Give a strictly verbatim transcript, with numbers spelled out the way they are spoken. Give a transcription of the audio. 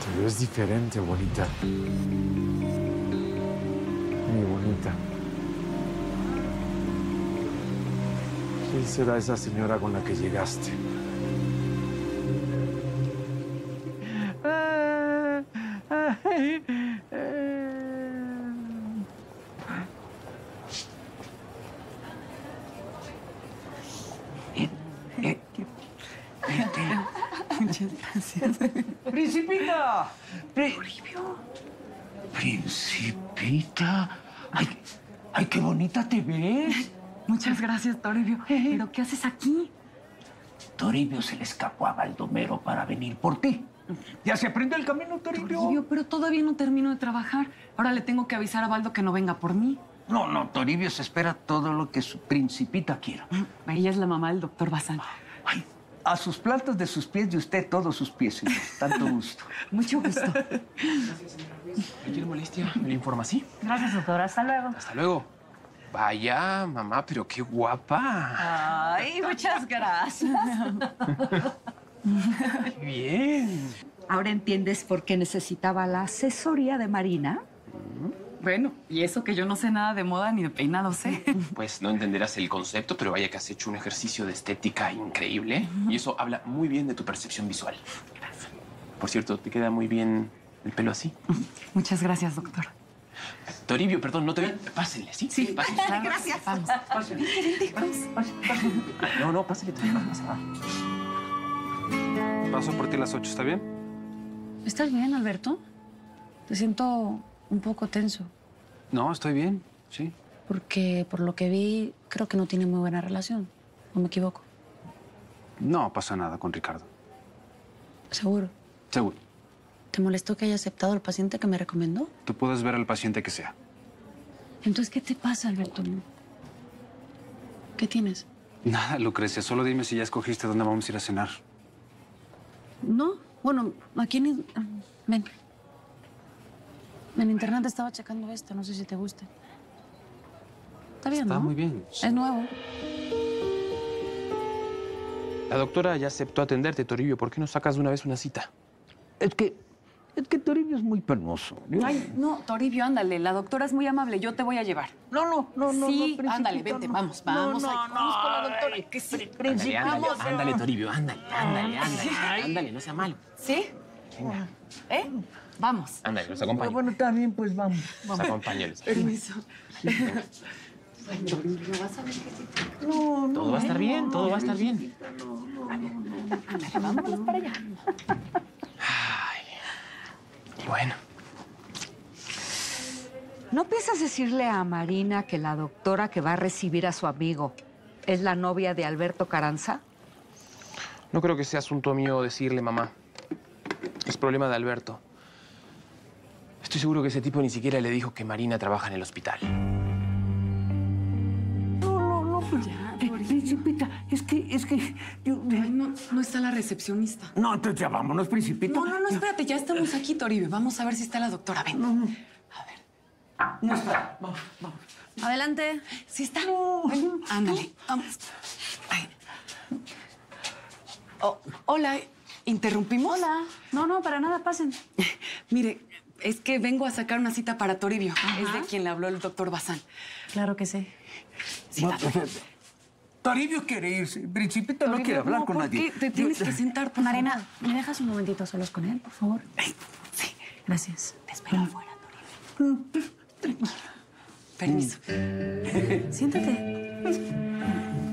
Te ves diferente, bonita. Mi bonita. ¿Quién será esa señora con la que llegaste? Muchas gracias. ¡Principita! Pri... Toribio. ¡Principita! ¡Ay, ay, qué bonita te ves! Muchas gracias, Toribio. ¿Pero qué haces aquí? Toribio se le escapó a Baldomero para venir por ti. ¿Ya se aprendió el camino, Toribio? Toribio, pero todavía no termino de trabajar. Ahora le tengo que avisar a Baldo que no venga por mí. No, no, Toribio se espera todo lo que su principita quiera. Ella es la mamá del doctor Bazán. Ay, a sus plantas de sus pies de usted todos sus pies. Tanto gusto. Mucho gusto. Gracias, señora Ruiz. Cualquier molestia, me lo informa, ¿sí? Gracias, doctora. Hasta luego. Hasta luego. Vaya, mamá, pero qué guapa. Ay, muchas gracias. Qué bien. ¿Ahora entiendes por qué necesitaba la asesoría de Marina? Bueno, y eso que yo no sé nada de moda ni de peinado sé. Pues no entenderás el concepto, pero vaya que has hecho un ejercicio de estética increíble. Y eso habla muy bien de tu percepción visual. Gracias. Por cierto, te queda muy bien el pelo así. Muchas gracias, doctor. Toribio, perdón, no te vi. Pásenle, ¿sí? Sí, pásenle. claro. Gracias. Vamos. Pásenle. No, no, pásenle, Toribio. Paso por ti a las ocho, ¿está bien? ¿Estás bien, Alberto? Te siento un poco tenso. No, estoy bien, sí. Porque por lo que vi, creo que no tiene muy buena relación. ¿O me equivoco? No pasa nada con Ricardo. ¿Seguro? Seguro. ¿Te molestó que haya aceptado al paciente que me recomendó? Tú puedes ver al paciente que sea. Entonces, ¿qué te pasa, Alberto? ¿Qué tienes? Nada, Lucrecia. Solo dime si ya escogiste dónde vamos a ir a cenar. No, bueno, aquí en... Ven. En internet estaba checando esto, no sé si te guste. Está bien, Está ¿no? muy bien. Es nuevo. La doctora ya aceptó atenderte, Toribio. ¿Por qué no sacas de una vez una cita? Es que, es que Toribio es muy penoso. Yo- Ay, no, Toribio, ándale. La doctora es muy amable. Yo te voy a llevar. No, no, no, no. Sí, no, principito, ándale, vente, no. vamos, No, vamos. no, Ay, no, vamos con la doctora. ay, Que sí. Ándale, Principito, ándale, vamos. ándale, Toribio, ándale, ándale, ándale. Ándale, no sea malo. ¿Sí? Venga, ¿Eh? Vamos. ándale, los Ah, acompaño. bueno, está bien, pues vamos. Los acompaño. les- Permiso. Ay, Toribio, vas a ver que sí. No, no. Todo va a estar bien, todo va a estar bien. Ándale, vámonos para allá. Ay, y bueno. ¿No piensas decirle a Marina que la doctora que va a recibir a su amigo es la novia de Alberto Carranza? No creo que sea asunto mío decirle, mamá. Es problema de Alberto. Estoy seguro que ese tipo ni siquiera le dijo que Marina trabaja en el hospital. No, no, no, pues. Ya, eh, Toribio. Principita, es que, es que. Yo, Ay, no, no está la recepcionista. No, entonces ya vámonos, Principita. No, no, no, espérate, ya estamos aquí, Toribio. Vamos a ver si está la doctora. Ven. No, no. A ver. No está. Vamos, vamos. Adelante. ¿Sí está? Ven, ándale, vamos. Ay. Oh, hola, ¿interrumpimos? Hola. No, no, para nada, pasen. Mire, es que vengo a sacar una cita para Toribio. Es de quien le habló el doctor Bazán. Claro que sí. Sí, No, dale. o sea, Toribio quiere irse. Principita no Toribio, quiere hablar no, con ¿por nadie. qué? Te tienes Yo- que sentar, por Marina, favor. ¿me dejas un momentito solos con él, por favor? Sí, Gracias. te espero afuera, Toribio. Tranquilo. Permiso. Siéntate.